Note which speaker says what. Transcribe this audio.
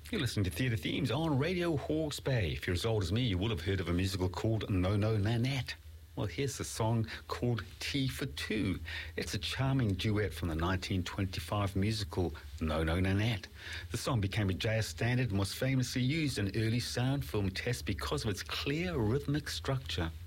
Speaker 1: You're listening to Theatre Themes on Radio Hawke's Bay. If you're as old as me, you will have heard of a musical called No No Nanette. Well, here's a song called Tea for Two. It's a charming duet from the 1925 musical No No Nanette. The song became a jazz standard and was famously used in early sound film tests because of its clear rhythmic structure.